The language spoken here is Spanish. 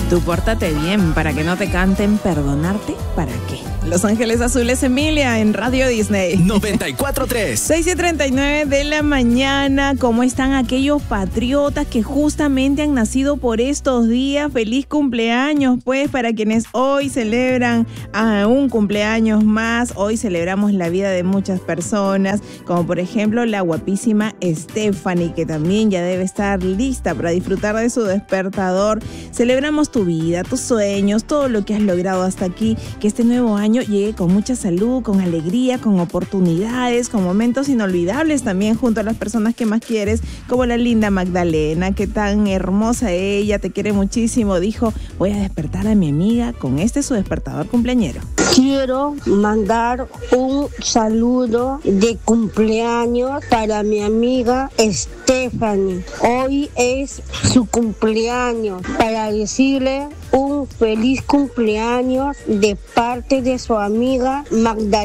Tú pórtate bien para que no te canten perdonarte, ¿para qué? Los Ángeles Azules, Emilia, en Radio Disney. 94.3. 6:39 de la mañana. ¿Cómo están aquellos patriotas que justamente han nacido por estos días? Feliz cumpleaños, pues, para quienes hoy celebran un cumpleaños más. Hoy celebramos la vida de muchas personas, como por ejemplo la guapísima Stephanie, que también ya debe estar lista para disfrutar de su despertador. Celebramos tu vida, tus sueños, todo lo que has logrado hasta aquí. Que este nuevo año llegue con mucha salud, con alegría, con oportunidades, con momentos inolvidables también junto a las personas que más quieres, como la linda Magdalena, que tan hermosa ella, te quiere muchísimo. Dijo, voy a despertar a mi amiga con su despertador cumpleañero. Quiero mandar un saludo de cumpleaños para mi amiga Stephanie. Hoy es su cumpleaños, para decirle un feliz cumpleaños de parte de su amiga Magdalena.